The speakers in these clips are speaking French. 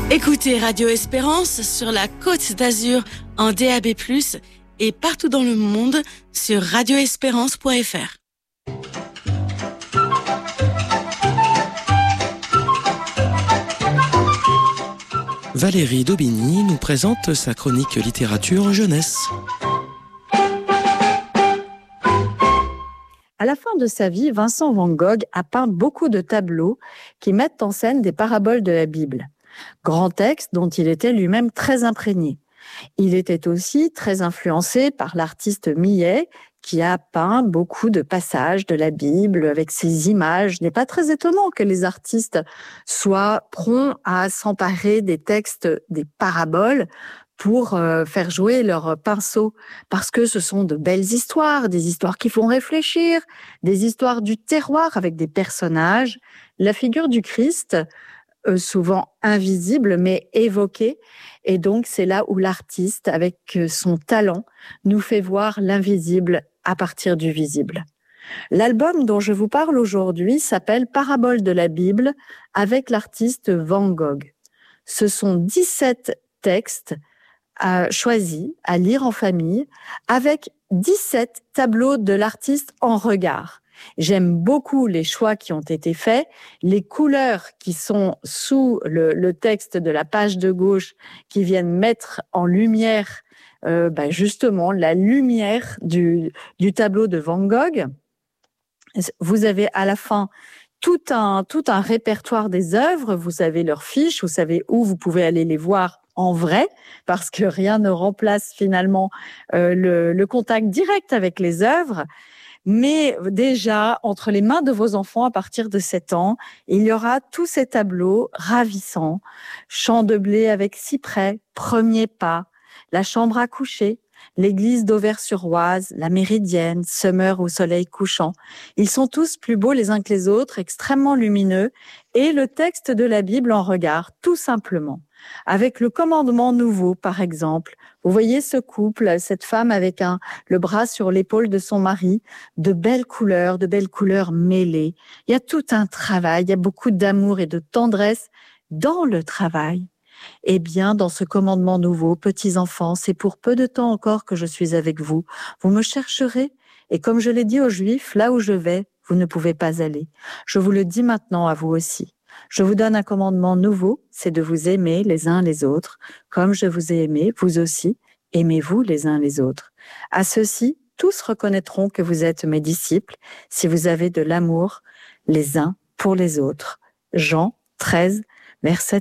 Écoutez Radio Espérance sur la Côte d'Azur en DAB+, et partout dans le monde sur radioespérance.fr. Valérie Daubigny nous présente sa chronique littérature jeunesse. À la fin de sa vie, Vincent van Gogh a peint beaucoup de tableaux qui mettent en scène des paraboles de la Bible. Grand texte dont il était lui-même très imprégné. Il était aussi très influencé par l'artiste Millet, qui a peint beaucoup de passages de la Bible avec ses images. Il n'est pas très étonnant que les artistes soient prompts à s'emparer des textes, des paraboles, pour faire jouer leur pinceau, parce que ce sont de belles histoires, des histoires qui font réfléchir, des histoires du terroir avec des personnages. La figure du Christ, souvent invisible mais évoquée, et donc c'est là où l'artiste, avec son talent, nous fait voir l'invisible à partir du visible. L'album dont je vous parle aujourd'hui s'appelle Paraboles de la Bible avec l'artiste Van Gogh. Ce sont 17 textes choisis à lire en famille avec 17 tableaux de l'artiste en regard. J'aime beaucoup les choix qui ont été faits, les couleurs qui sont sous le texte de la page de gauche qui viennent mettre en lumière justement la lumière du tableau de Van Gogh. Vous avez à la fin tout un répertoire des œuvres, vous avez leurs fiches, vous savez où vous pouvez aller les voir en vrai, parce que rien ne remplace finalement le contact direct avec les œuvres. Mais déjà, entre les mains de vos enfants à partir de 7 ans, il y aura tous ces tableaux ravissants. Champ de blé avec cyprès, premier pas, la chambre à coucher, l'église d'Auvers-sur-Oise, la Méridienne, Summer au soleil couchant. Ils sont tous plus beaux les uns que les autres, extrêmement lumineux, et le texte de la Bible en regard, tout simplement. Avec le commandement nouveau, par exemple. Vous voyez ce couple, cette femme avec le bras sur l'épaule de son mari, de belles couleurs mêlées. Il y a tout un travail, il y a beaucoup d'amour et de tendresse dans le travail. Eh bien, dans ce commandement nouveau, petits enfants, c'est pour peu de temps encore que je suis avec vous. Vous me chercherez, et comme je l'ai dit aux Juifs, là où je vais, vous ne pouvez pas aller. Je vous le dis maintenant à vous aussi. Je vous donne un commandement nouveau, c'est de vous aimer les uns les autres. Comme je vous ai aimé, vous aussi, aimez-vous les uns les autres. À ceux-ci, tous reconnaîtront que vous êtes mes disciples si vous avez de l'amour les uns pour les autres. Jean 13, versets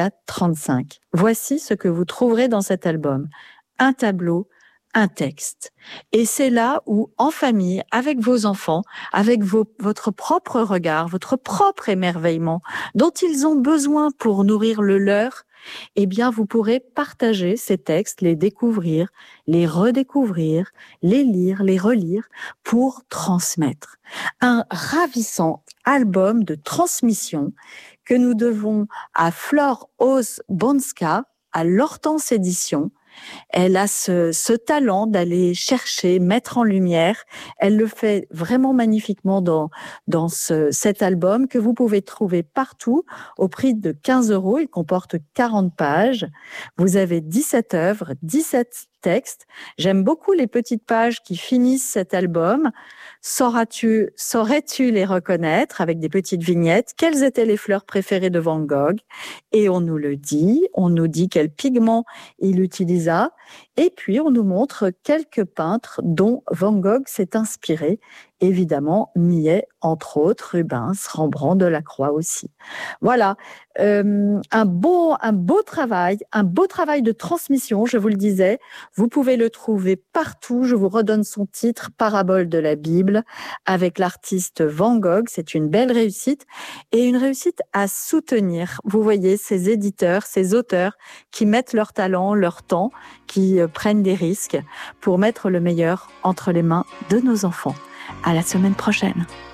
34-35. Voici ce que vous trouverez dans cet album. Un tableau, un texte. Et c'est là où, en famille, avec vos enfants, avec votre propre regard, votre propre émerveillement, dont ils ont besoin pour nourrir le leur, eh bien, vous pourrez partager ces textes, les découvrir, les redécouvrir, les lire, les relire, pour transmettre. Un ravissant album de transmission que nous devons à Flore Hoz-Bonska, à l'Hortense Édition. Elle a ce talent d'aller chercher, mettre en lumière. Elle le fait vraiment magnifiquement dans cet album que vous pouvez trouver partout au prix de 15 €. Il comporte 40 pages. Vous avez 17 œuvres, 17 textes. J'aime beaucoup les petites pages qui finissent cet album. Saurais-tu les reconnaître avec des petites vignettes? Quelles étaient les fleurs préférées de Van Gogh? Et on nous dit quel pigment il utilisa. Et puis, on nous montre quelques peintres dont Van Gogh s'est inspiré. Évidemment, Millet, entre autres, Rubens, Rembrandt, Delacroix aussi. Voilà, un beau travail de transmission, je vous le disais. Vous pouvez le trouver partout. Je vous redonne son titre, Paraboles de la Bible, avec l'artiste Van Gogh. C'est une belle réussite et une réussite à soutenir. Vous voyez, ces éditeurs, ces auteurs qui mettent leur talent, leur temps, qui prennent des risques pour mettre le meilleur entre les mains de nos enfants. À la semaine prochaine.